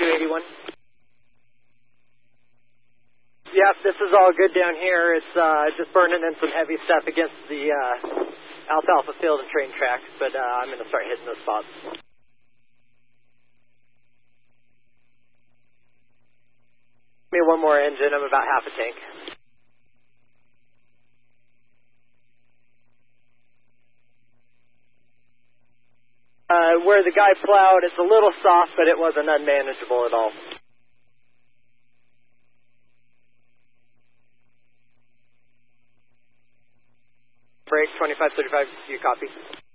281. Yep, this is all good down here. It's just burning in some heavy stuff against the alfalfa field and train tracks, but I'm going to start hitting those spots. Give me one more engine. I'm about half a tank. Where the guy plowed, it's a little soft, but it wasn't unmanageable at all. Break 2535, you copy?